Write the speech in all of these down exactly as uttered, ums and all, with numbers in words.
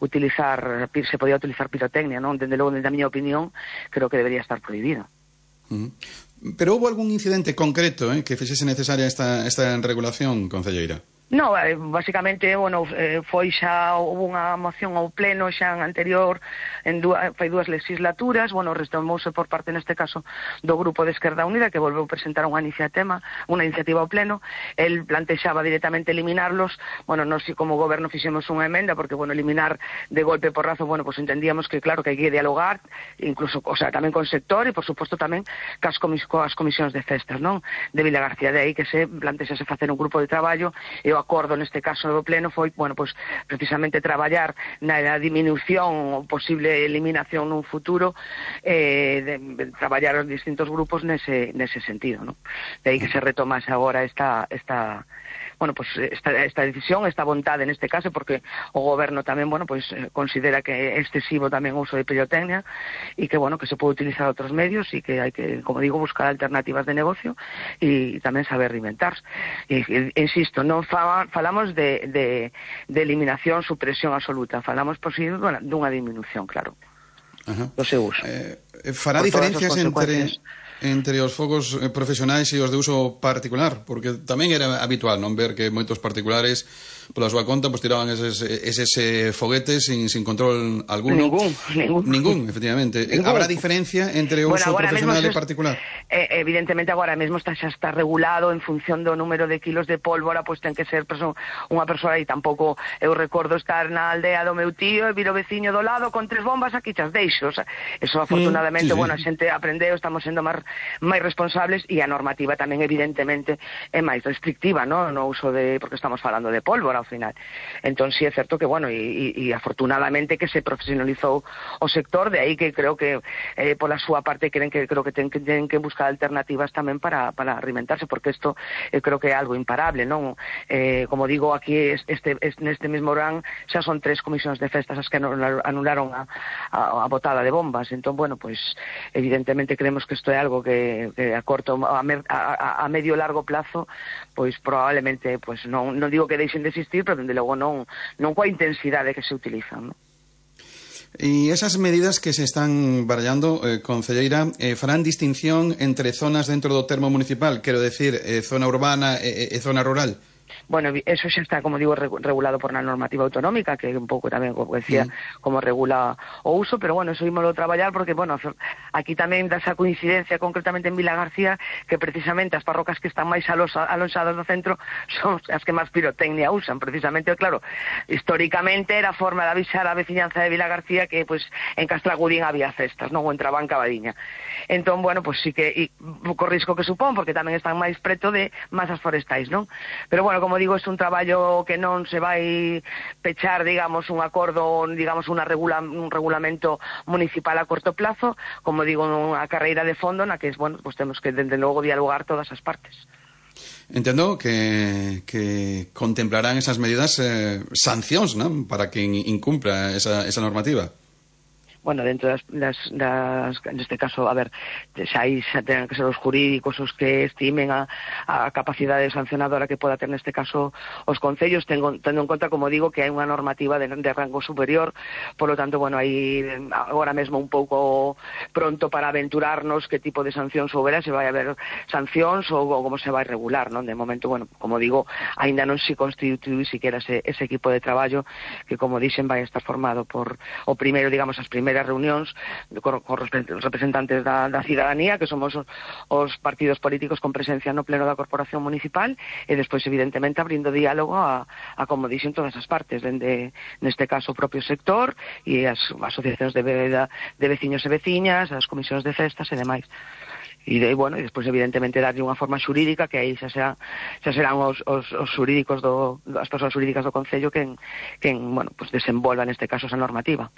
utilizar, se podía utilizar pirotecnia, non? Dende logo, dende a miña opinión, creo que debería estar prohibida. Uh-huh. Pero houve algún incidente concreto eh, que fixese necesaria esta, esta regulación, concelleira? No, basicamente, bueno, foi xa unha moción ao pleno xa en anterior, en dúas, fai dúas legislaturas, bueno, retomouse por parte neste caso do Grupo de Esquerda Unida, que volveu presentar unha iniciativa, unha iniciativa ao pleno. El plantexaba directamente eliminarlos. Bueno, nós como goberno fixemos unha emenda, porque, bueno, eliminar de golpe porrazo, bueno, pues entendíamos que, claro, que hai que dialogar, incluso, o sea, tamén con sector e, por suposto, tamén cas, comis, coas comisións de festas, non? De Vilagarcía, de aí que se plantexase facer un grupo de traballo, e o acordo neste caso do pleno foi, bueno, pues precisamente traballar na diminución ou posible eliminación nun futuro, eh, de, de traballar os distintos grupos nese, nese sentido, ¿no? De aí que se retomase agora esta, esta bueno, pues esta, esta decisión, esta vontade neste caso, porque o goberno tamén, bueno, pues considera que é excesivo tamén o uso de pirotecnia e que, bueno, que se pode utilizar outros medios e que hai que, como digo, buscar alternativas de negocio e tamén saber reinventarse. E, e, insisto, non fa, falamos de, de, de eliminación, supresión absoluta, falamos posible bueno, dunha disminución, claro, Ajá. do seu uso. Eh, fará diferencias entre... entre os fogos profesionais e os de uso particular, porque tamén era habitual non ver que moitos particulares pola súa conta pues, tiraban eses, eses foguetes sin, sin control alguno. Ningún, ningún. Ningún, efectivamente. Ningún. Habrá diferencia entre o uso bueno, profesional e particular? Eh, evidentemente agora mesmo está, xa está regulado en función do número de kilos de pólvora, pois pues, ten que ser perso unha persoa, e tampouco eu recordo estar na aldea do meu tío e vir o veciño do lado con tres bombas, aquí chas deixo. O sea, eso afortunadamente, mm, sí, sí. bueno, a xente aprendeu, estamos sendo máis máis responsables e a normativa tamén evidentemente é máis restrictiva, ¿no? No uso de, porque estamos falando de pólvora ao final. Entón, sí, é certo que, bueno, e, e afortunadamente que se profesionalizou o sector, de aí que creo que eh, pola súa parte creen que creo que ten que, ten que buscar alternativas tamén para, para reinventarse, porque isto eu creo que é algo imparable, non? Eh, como digo, aquí este, este, neste mesmo Orán xa son tres comisións de festas as que anularon a, a, a botada de bombas. Entón, bueno, pues evidentemente creemos que isto é algo que, que a corto, a, a, a medio largo plazo, pois probablemente, pues non, non digo que deixen de existir, pero dende logo non, non coa intensidade que se utilizan, non? E esas medidas que se están barallando, eh, concelleira, eh, farán distinción entre zonas dentro do termo municipal, quero decir, eh, zona urbana e, e zona rural? Bueno, eso xa está, como digo, regulado por una normativa autonómica, que un pouco tamén, como decía, mm. como regula o uso, pero bueno, eso ímolo traballar porque, bueno, aquí tamén dá esa coincidencia concretamente en Vilagarcía, que precisamente as parrocas que están máis alonxadas do centro son as que máis pirotecnia usan, precisamente, claro, históricamente era a forma de avisar a veciñanza de Vilagarcía que, pues, en Castragudín había festas, non? Ou entraban Cabadiña. Entón, bueno, pues sí que, e, co risco que supón, porque tamén están máis preto de masas forestais, non? Pero, bueno, como digo, é un traballo que non se vai pechar, digamos, un acordo, digamos, una regula, un regulamento municipal a corto plazo, como digo, unha carreira de fondo na que, bueno, pues temos que, desde logo, dialogar todas as partes. Entendo que, que contemplarán esas medidas eh, sancións, ¿no? Para quen incumpra esa, esa normativa. Bueno, dentro das, das, das, neste caso, a ver, xa aí xa ten que ser os jurídicos os que estimen a, a capacidade sancionadora que poda ter neste caso os concellos, tengo, tendo en conta, como digo, que hai unha normativa de, de rango superior, polo tanto, bueno, aí agora mesmo un pouco pronto para aventurarnos que tipo de sancións houbera, se vai haber sancións ou, ou como se vai regular, non? De momento, bueno, como digo, aínda non se constitui siquiera ese, ese equipo de traballo que, como dixen, vai estar formado por o primeiro, digamos, as primeiras reunións con, con representantes da, da cidadanía, que somos os, os partidos políticos con presencia no pleno da Corporación Municipal, e despois, evidentemente, abrindo diálogo a, a como dixen, todas as partes, dende, neste caso, o propio sector e as asociacións de, de, de veciños e veciñas, as comisións de festas e demais. E, de, bueno, e despois, evidentemente, darlle unha forma xurídica, que aí xa, xa, xa serán os, os, os xurídicos do, as persoas xurídicas do Concello quen, quen bueno, pues desenvolva neste caso esa normativa.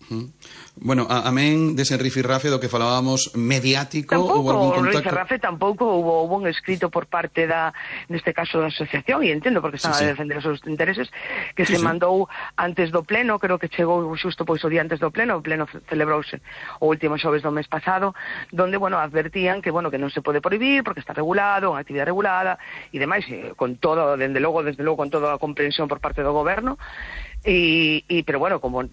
Bueno, a, amén dese rifirrafe do que falábamos mediático, tampouco, houve algún contacto? Rifirrafe tampouco houve, houve un escrito por parte da, neste caso, da asociación, e entendo porque están sí, sí. a defender os seus intereses, que sí, se sí. mandou antes do pleno, creo que chegou xusto pois o día antes do pleno, o pleno celebrouse o último xoves do mes pasado, donde, bueno, advertían que, bueno, que non se pode prohibir porque está regulado, unha actividade regulada e demais, con todo, desde logo, desde logo, con toda a comprensión por parte do goberno. E, e, pero bueno, como